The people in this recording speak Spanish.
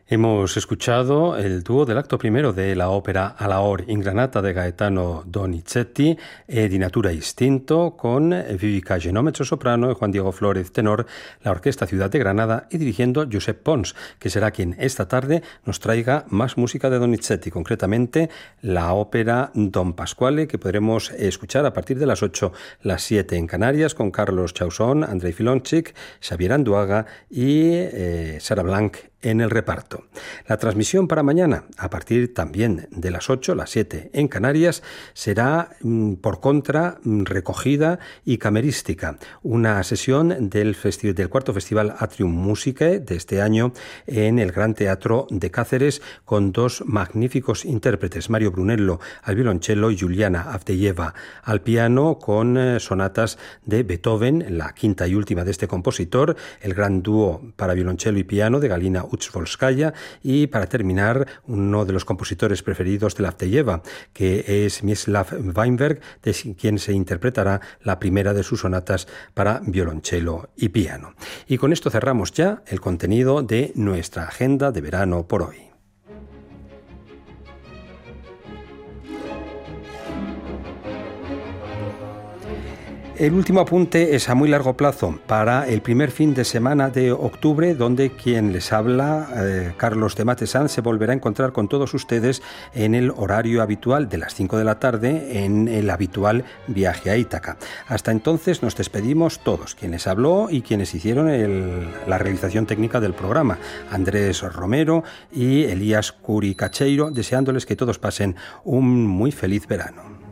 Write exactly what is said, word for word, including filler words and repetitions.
Hemos escuchado el dúo del acto primero de la ópera A la Or in Granata de Gaetano Donizetti e Di Natura Istinto con Vivica Genómetro soprano y Juan Diego Flórez tenor, la Orquesta Ciudad de Granada y dirigiendo Josep Pons, que será quien esta tarde nos traiga más música de Donizetti, concretamente la ópera Don Pasquale, que podremos escuchar a partir de las ocho, las siete en Canarias, con Carlos Chausson, Andrei Filonchik, Xavier Anduaga y eh, Sara Blanc en el reparto. La transmisión para mañana, a partir también de las ocho, las siete en Canarias, será por contra recogida y camerística. Una sesión del, festi- del cuarto Festival Atrium Musicae de este año en el Gran Teatro de Cáceres, con dos magníficos intérpretes, Mario Brunello al violonchelo y Juliana Avdeyeva al piano, con eh, sonatas de Beethoven, la quinta y última de este compositor, el gran dúo para violonchelo y piano de Galina Utsvolskaya, y para terminar uno de los compositores preferidos de la Avdeyeva, que es Mieczysław Weinberg, de quien se interpretará la primera de sus sonatas para violonchelo y piano. Y con esto cerramos ya el contenido de nuestra agenda de verano por hoy. El último apunte es a muy largo plazo, para el primer fin de semana de octubre, donde quien les habla, eh, Carlos de Matesán, se volverá a encontrar con todos ustedes en el horario habitual de las cinco de la tarde, en el habitual viaje a Ítaca. Hasta entonces nos despedimos todos, quienes habló y quienes hicieron el, la realización técnica del programa, Andrés Romero y Elías Curi Cacheiro, deseándoles que todos pasen un muy feliz verano.